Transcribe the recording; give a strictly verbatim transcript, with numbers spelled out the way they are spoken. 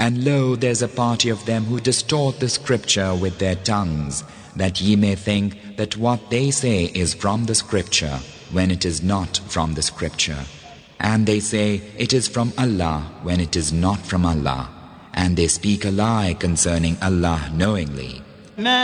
And lo, there is a party of them who distort the scripture with their tongues, that ye may think that what they say is from the scripture, when it is not from the scripture. And they say it is from Allah, when it is not from Allah. And they speak a lie concerning Allah knowingly.